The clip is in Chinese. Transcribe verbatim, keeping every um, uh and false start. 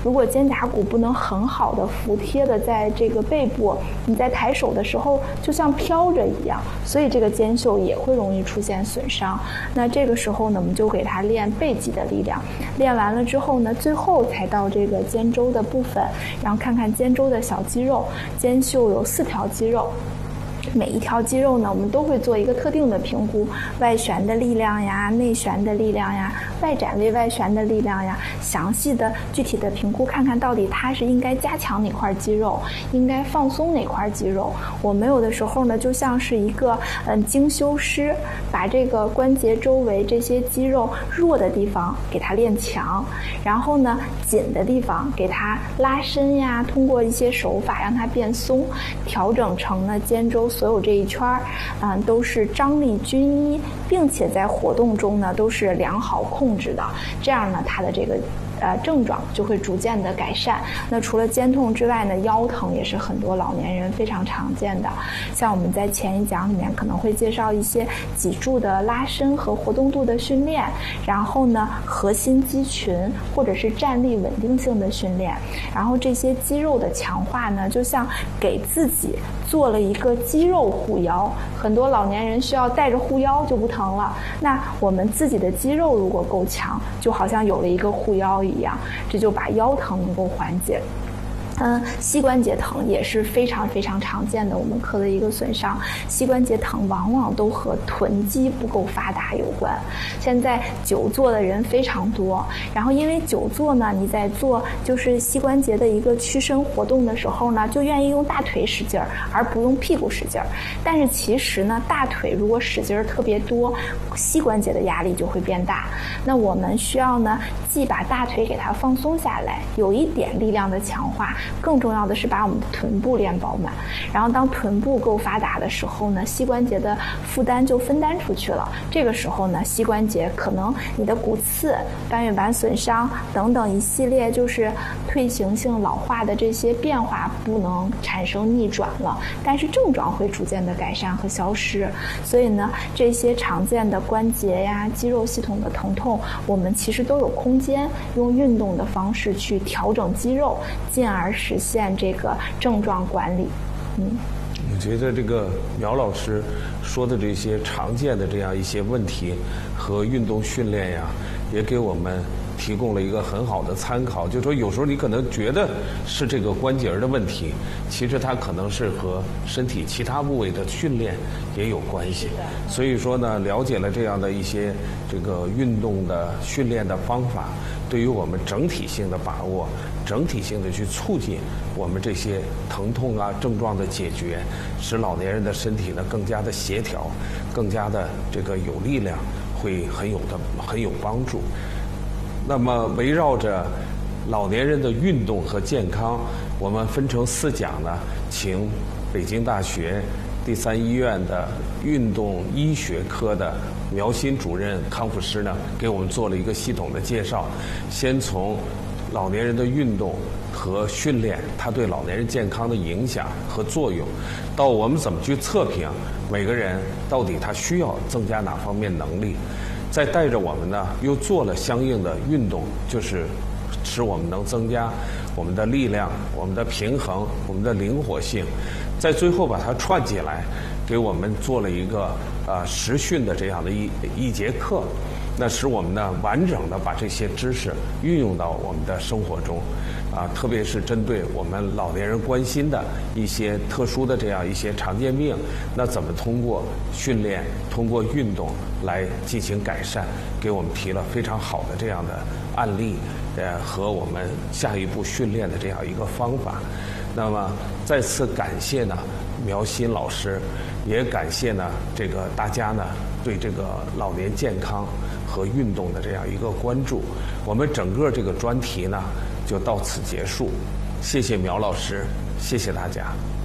如果肩胛骨不能很好的服帖的在这个背部，你在抬手的时候就像飘着一样，所以这个肩袖也会容易出现损伤。那这个时候呢，我们就给他练背肌的力量，练完了之后呢，最后才到这个肩周的部分，然后看看肩周的小肌肉。肩袖有四条肌肉，每一条肌肉呢，我们都会做一个特定的评估，外旋的力量呀，内旋的力量呀，外展微外旋的力量呀，详细的具体的评估，看看到底它是应该加强哪块肌肉，应该放松哪块肌肉。我们有的时候呢，就像是一个嗯精修师，把这个关节周围这些肌肉弱的地方给它练强，然后呢紧的地方给它拉伸呀，通过一些手法让它变松，调整成呢肩周所有这一圈儿，嗯，都是张力均一，并且在活动中呢都是良好控制的，这样呢它的这个呃症状就会逐渐的改善。那除了肩痛之外呢，腰疼也是很多老年人非常常见的。像我们在前一讲里面可能会介绍一些脊柱的拉伸和活动度的训练，然后呢核心肌群或者是站立稳定性的训练，然后这些肌肉的强化呢，就像给自己做了一个肌肉护腰。很多老年人需要带着护腰就不疼了，那我们自己的肌肉如果够强，就好像有了一个护腰一样，这就把腰疼能够缓解。嗯，膝关节疼也是非常非常常见的我们科的一个损伤。膝关节疼往往都和臀肌不够发达有关。现在久坐的人非常多，然后因为久坐呢，你在做就是膝关节的一个屈伸活动的时候呢，就愿意用大腿使劲儿，而不用屁股使劲儿。但是其实呢，大腿如果使劲儿特别多，膝关节的压力就会变大。那我们需要呢，既把大腿给它放松下来，有一点力量的强化，更重要的是把我们的臀部练饱满。然后当臀部够发达的时候呢，膝关节的负担就分担出去了。这个时候呢，膝关节可能你的骨刺、半月板损伤等等一系列就是退行性老化的这些变化不能产生逆转了，但是症状会逐渐的改善和消失。所以呢，这些常见的关节呀、肌肉系统的疼痛，我们其实都有空间用运动的方式去调整肌肉，进而实现这个症状管理。嗯， 我觉得这个苗老师说的这些常见的这样一些问题和运动训练呀，也给我们提供了一个很好的参考。就是说有时候你可能觉得是这个关节的问题，其实它可能是和身体其他部位的训练也有关系。所以说呢，了解了这样的一些这个运动的训练的方法，对于我们整体性的把握，整体性的去促进我们这些疼痛啊症状的解决，使老年人的身体呢更加的协调，更加的这个有力量，会很有的很有帮助。那么围绕着老年人的运动和健康，我们分成四讲呢，请北京大学第三医院的运动医学科的苗新主任康复师呢，给我们做了一个系统的介绍。先从老年人的运动和训练，它对老年人健康的影响和作用，到我们怎么去测评每个人到底他需要增加哪方面能力，再带着我们呢又做了相应的运动，就是使我们能增加我们的力量、我们的平衡、我们的灵活性，在最后把它串起来，给我们做了一个呃实训的这样的一一节课，那使我们呢完整的把这些知识运用到我们的生活中，啊，特别是针对我们老年人关心的一些特殊的这样一些常见病，那怎么通过训练、通过运动来进行改善，给我们提了非常好的这样的案例，呃，和我们下一步训练的这样一个方法。那么再次感谢呢苗新老师，也感谢呢这个大家呢对这个老年健康和运动的这样一个关注。我们整个这个专题呢就到此结束，谢谢苗老师，谢谢大家。